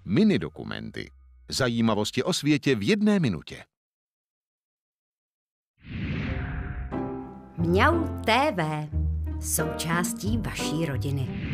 Mini dokumenty. Zajímavosti o světě v 1 minutě. Mňau TV. Součástí vaší rodiny.